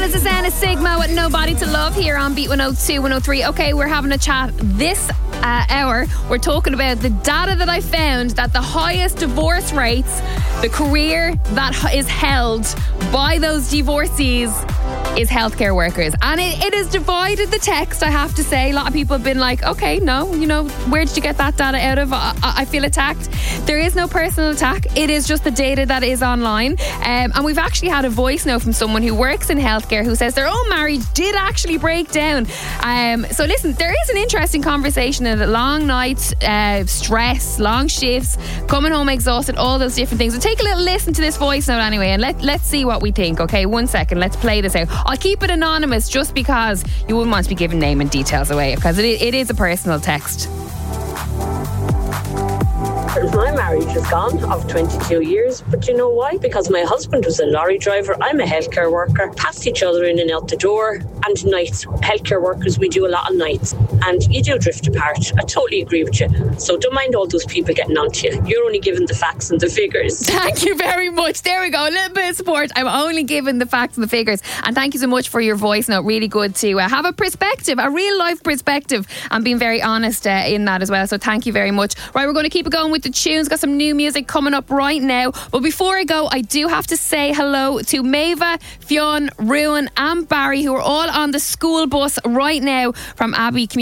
That is Asana Sigma with Nobody to Love here on Beat 102, 103. Okay, we're having a chat this hour. We're talking about the data that I found that the highest divorce rates, the career that is held by those divorcees is healthcare workers. And it has divided the text, I have to say. A lot of people have been like, okay, no, where did you get that data out of? I feel attacked. There is no personal attack. It is just the data that is online. And we've actually had a voice note from someone who works in healthcare who says their own marriage did actually break down. So listen, there is an interesting conversation in it. Long nights, stress, long shifts, coming home exhausted, all those different things. So take a little listen to this voice note anyway, and let's see what we think. Okay, 1 second, let's play this out. I'll keep it anonymous just because you wouldn't want to be giving name and details away, because it is a personal text. My marriage is gone of 22 years, but you know why? Because my husband was a lorry driver, I'm a healthcare worker, passed each other in and out the door, and nights. Healthcare workers, we do a lot of nights, and you do drift apart. I totally agree with you. So don't mind all those people getting on to you. You're only giving the facts and the figures. Thank you very much. There we go. A little bit of support. I'm only giving the facts and the figures. And thank you so much for your voice note. Really good to have a perspective, a real life perspective, and being very honest in that as well. So thank you very much. Right, we're going to keep it going with the tunes. Got some new music coming up right now. But before I go, I do have to say hello to Maeva, Fionn, Ruan and Barry, who are all on the school bus right now from Abbey Community